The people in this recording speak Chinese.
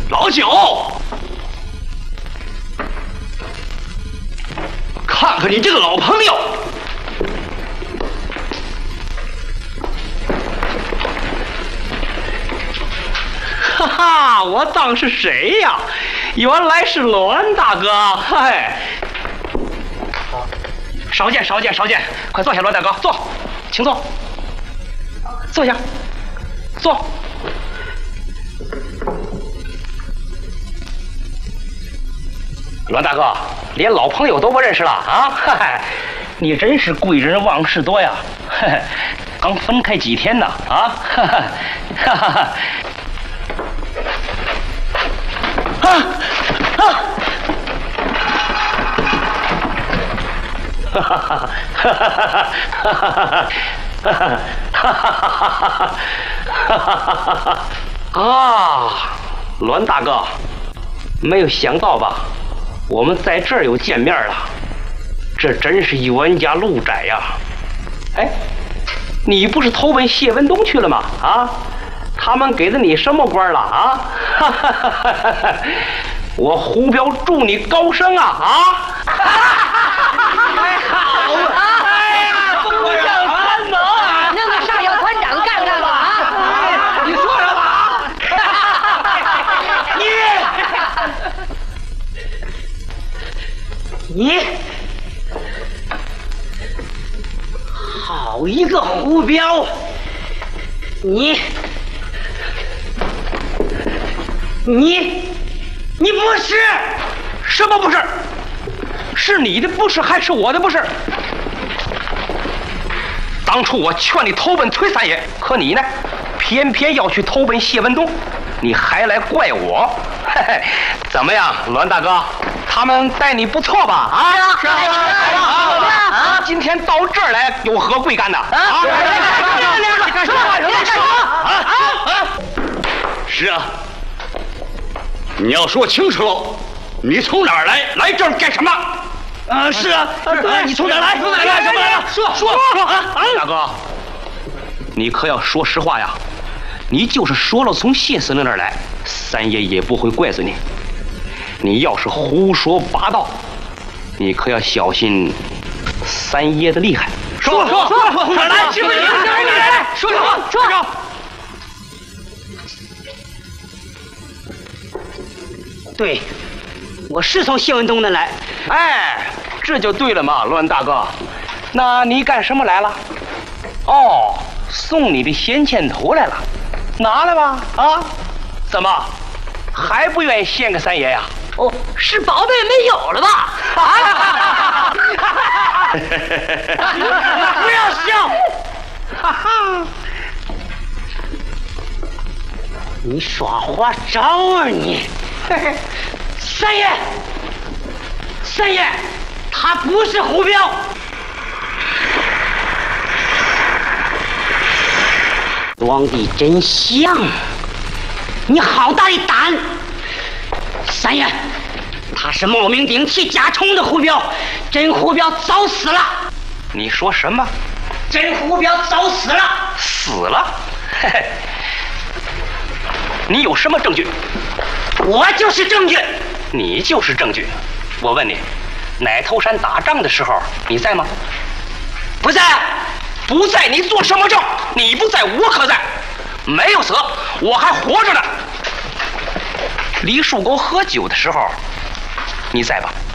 老九，看看你这个老朋友，哈哈，我当是谁呀？原来是栾大哥，嗨！少见，快坐下，栾大哥，坐，请坐，坐下，坐。栾大哥，连老朋友都不认识了啊！嗨，你真是贵人忘事多呀！嘿，刚分开几天呢啊！哈哈哈哈。啊啊！哈哈哈哈哈哈！啊，栾大哥，没有想到吧？我们在这儿又见面了，这真是冤家路窄呀！哎，你不是投奔谢文东去了吗？啊？他们给了你什么官了啊？哈哈哈哈哈！我胡彪祝你高升啊！啊！ 哎，好啊！哎呀，不叫参谋啊！那个上校团长干干吧啊！ 你说什么？ 你好一个胡彪！你不是？ 什么不是？是你的不是还是我的不是？当初我劝你投奔崔三爷，可你呢，偏偏要去投奔谢文东，你还来怪我？嘿嘿，怎么样，栾大哥？他们待你不错吧？啊， 是啊， 今天到这儿来有何贵干的？啊！ 是啊，你要说清楚，你从哪儿来？来这儿干什么？ 是啊，你从哪儿来？从哪儿来？什么来了？说啊！大哥，你可要说实话呀！你就是说了从谢司令那儿来，三爷也不会怪罪你。你要是胡说八道，你可要小心三爷的厉害。说，哪儿来？说， 对，我是从谢文东那来。 哎，这就对了嘛，栾大哥。那你干什么来了？哦，送你的闲钱头来了，拿来吧。啊，怎么还不愿意献给三爷呀？ 哦，是宝贝没有了吧？啊！不要笑！哈哈！你耍花招啊你！三爷，他不是胡彪。装的真像，你好大的胆！三爷，他是冒名顶替假充的胡彪，真胡彪早死了。 你说什么？ 真胡彪早死了。 死了？嘿嘿。你有什么证据？ 我就是证据。 你就是证据。我问你，奶头山打仗的时候你在吗？ 不在。 不在，你做什么证？你不在，我可在。没有死，我还活着呢。李树沟喝酒的时候，你在吧？